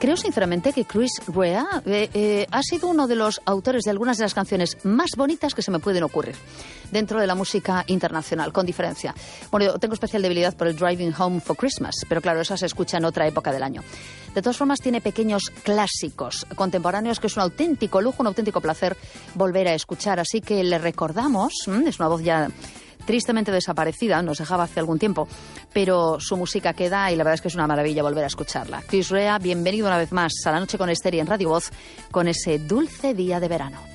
Creo sinceramente que Chris Rea ha sido uno de los autores de algunas de las canciones más bonitas que se me pueden ocurrir dentro de la música internacional, con diferencia. Bueno, yo tengo especial debilidad por el Driving Home for Christmas, pero claro, esa se escucha en otra época del año. De todas formas, tiene pequeños clásicos contemporáneos que es un auténtico lujo, un auténtico placer volver a escuchar. Así que le recordamos, es una voz ya tristemente desaparecida, nos dejaba hace algún tiempo, pero su música queda y la verdad es que es una maravilla volver a escucharla. Chris Rea, bienvenido una vez más a La Noche con Esther y en Radio Voz con ese dulce día de verano.